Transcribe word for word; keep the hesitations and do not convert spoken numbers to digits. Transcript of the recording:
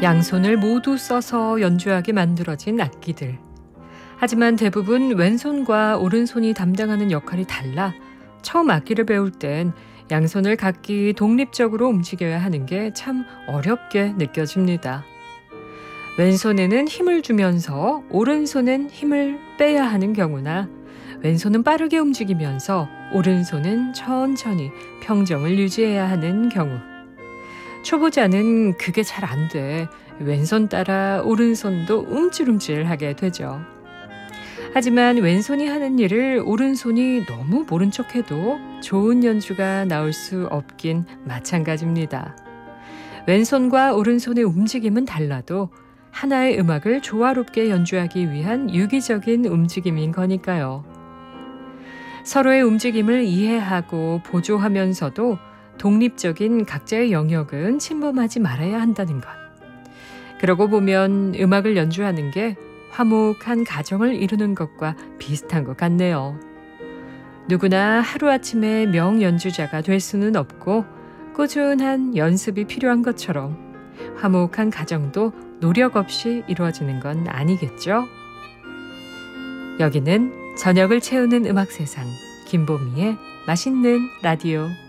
양손을 모두 써서 연주하게 만들어진 악기들. 하지만 대부분 왼손과 오른손이 담당하는 역할이 달라 처음 악기를 배울 땐 양손을 각기 독립적으로 움직여야 하는 게 참 어렵게 느껴집니다. 왼손에는 힘을 주면서 오른손엔 힘을 빼야 하는 경우나 왼손은 빠르게 움직이면서 오른손은 천천히 평정을 유지해야 하는 경우. 초보자는 그게 잘 안 돼. 왼손 따라 오른손도 움찔움찔하게 되죠. 하지만 왼손이 하는 일을 오른손이 너무 모른 척해도 좋은 연주가 나올 수 없긴 마찬가지입니다. 왼손과 오른손의 움직임은 달라도 하나의 음악을 조화롭게 연주하기 위한 유기적인 움직임인 거니까요. 서로의 움직임을 이해하고 보조하면서도 독립적인 각자의 영역은 침범하지 말아야 한다는 것. 그러고 보면 음악을 연주하는 게 화목한 가정을 이루는 것과 비슷한 것 같네요. 누구나 하루아침에 명연주자가 될 수는 없고 꾸준한 연습이 필요한 것처럼 화목한 가정도 노력 없이 이루어지는 건 아니겠죠? 여기는 저녁을 채우는 음악 세상, 김보미의 맛있는 라디오.